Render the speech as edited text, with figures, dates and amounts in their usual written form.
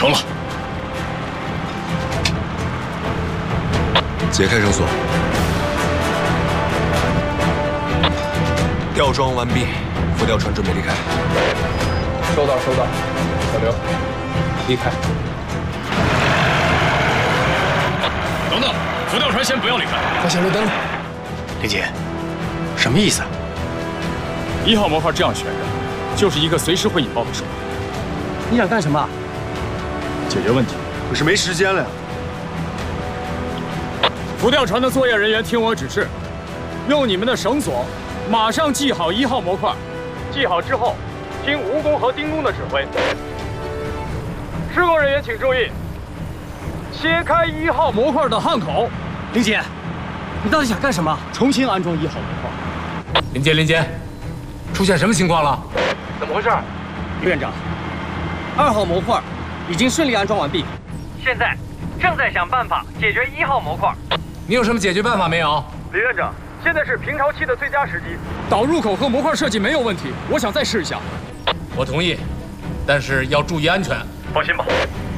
成了。 解开绳索。吊装完毕，浮吊船准备离开。 收到，收到。小刘，离开。 等等，浮吊船先不要离开。 发现路灯了。 林杰，什么意思啊 ？1号模块这样悬着，就是一个随时会引爆的手。 你想干什么？ 解决问题。 可是没时间了呀。 浮吊船的作业人员听我指示，用你们的绳索马上系好1号模块。系好之后，听蜈蚣和丁公的指挥。施工人员请注意，切开1号模块的焊口。 林杰，你到底想干什么？ 重新安装1号模块。 林杰，出现什么情况了？ 怎么回事？李院长，2号模块已经顺利安装完毕， 现在正在想办法解决1号模块。 你有什么解决办法没有？ 李院长，现在是平潮期的最佳时机，导入口和模块设计没有问题，我想再试一下。 我同意，但是要注意安全。 放心吧。